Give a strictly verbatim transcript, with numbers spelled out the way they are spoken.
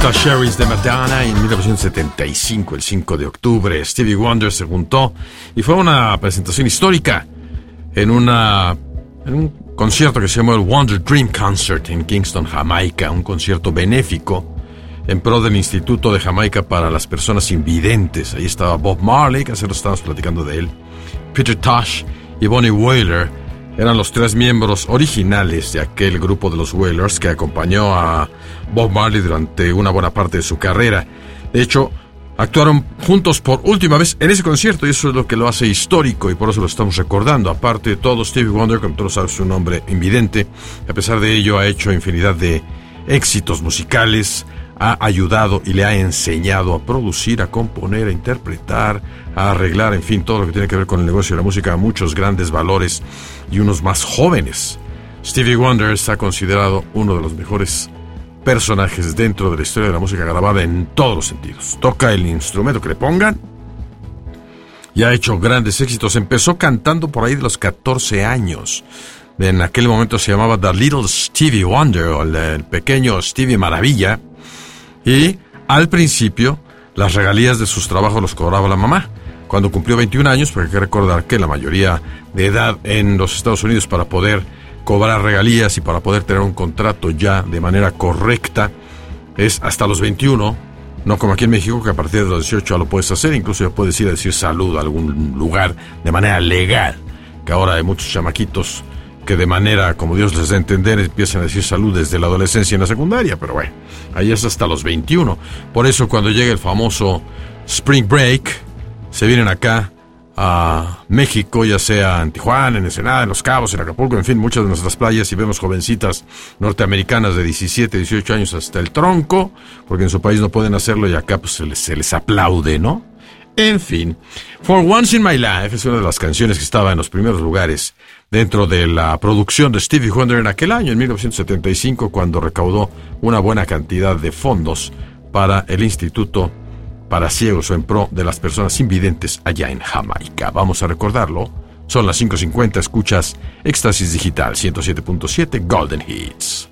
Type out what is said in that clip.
Crystal Cherries de Madonna en mil novecientos setenta y cinco, el cinco de octubre. Stevie Wonder se juntó y fue una presentación histórica en, una, en un concierto que se llamó el Wonder Dream Concert en Kingston, Jamaica, un concierto benéfico en pro del Instituto de Jamaica para las personas invidentes. Ahí estaba Bob Marley, que hace rato estábamos platicando de él, Peter Tosh y Bonnie Wailer. Eran los tres miembros originales de aquel grupo de los Wailers que acompañó a Bob Marley durante una buena parte de su carrera. De hecho, actuaron juntos por última vez en ese concierto y eso es lo que lo hace histórico y por eso lo estamos recordando. Aparte de todo, Stevie Wonder, como todos saben, es un hombre invidente. A pesar de ello, ha hecho infinidad de éxitos musicales, ha ayudado y le ha enseñado a producir, a componer, a interpretar, a arreglar, en fin, todo lo que tiene que ver con el negocio de la música, muchos grandes valores y unos más jóvenes. Stevie Wonder está considerado uno de los mejores personajes dentro de la historia de la música grabada en todos los sentidos. Toca el instrumento que le pongan y ha hecho grandes éxitos. Empezó cantando por ahí de los catorce años. En aquel momento se llamaba The Little Stevie Wonder, o el, el pequeño Stevie Maravilla. Y al principio las regalías de sus trabajos los cobraba la mamá. Cuando cumplió veintiún años, porque hay que recordar que la mayoría de edad en los Estados Unidos para poder cobrar regalías y para poder tener un contrato ya de manera correcta es hasta los veintiuno, no como aquí en México que a partir de los dieciocho ya lo puedes hacer, incluso ya puedes ir a decir salud a algún lugar de manera legal, que ahora hay muchos chamaquitos que de manera, como Dios les da a entender, empiezan a decir salud desde la adolescencia y en la secundaria, pero bueno, ahí es hasta los veintiuno. Por eso cuando llega el famoso Spring Break, se vienen acá a México, ya sea en Tijuana, en Ensenada, en Los Cabos, en Acapulco, en fin, muchas de nuestras playas, y vemos jovencitas norteamericanas de diecisiete, dieciocho años hasta el tronco, porque en su país no pueden hacerlo y acá pues se les, se les aplaude, ¿no? En fin, For Once in My Life es una de las canciones que estaba en los primeros lugares dentro de la producción de Stevie Wonder en aquel año, en mil novecientos setenta y cinco, cuando recaudó una buena cantidad de fondos para el Instituto para Ciegos o en pro de las personas invidentes allá en Jamaica. Vamos a recordarlo. Son las cinco cincuenta, escuchas Éxtasis Digital ciento siete punto siete Golden Hits.